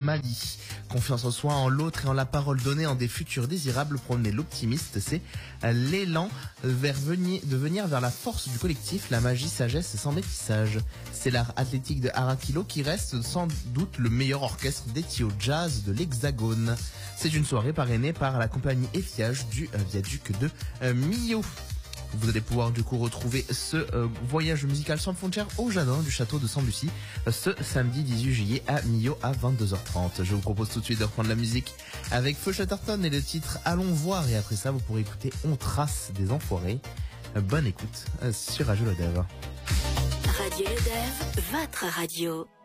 Mali. Confiance en soi, en l'autre et en la parole donnée en des futurs désirables, promener l'optimiste, c'est l'élan de venir vers la force du collectif, la magie, sagesse sans métissage. C'est l'art athlétique de Harakilo qui reste sans doute le meilleur orchestre d'Ethio Jazz de l'Hexagone. C'est une soirée parrainée par la compagnie Effiage du viaduc de Millau. Vous allez pouvoir du coup retrouver ce voyage musical sans frontières au jardin du château de Sanbussy ce samedi 18 juillet à Millau à 22h30. Je vous propose tout de suite de reprendre la musique avec Feu Chatterton et le titre Allons voir, et après ça vous pourrez écouter On trace des enfoirés. Bonne écoute sur Radio Le Dev. Radio Le Dev, votre radio.